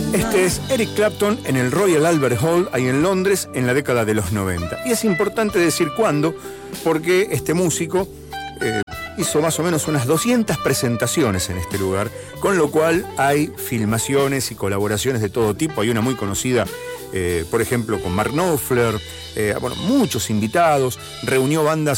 Este es Eric Clapton en el Royal Albert Hall, ahí en Londres, en la década de los 90. Y es importante decir cuándo, porque este músico hizo más o menos unas 200 presentaciones en este lugar, con lo cual hay filmaciones y colaboraciones de todo tipo. Hay una muy conocida, por ejemplo, con Mark Knopfler, muchos invitados, reunió bandas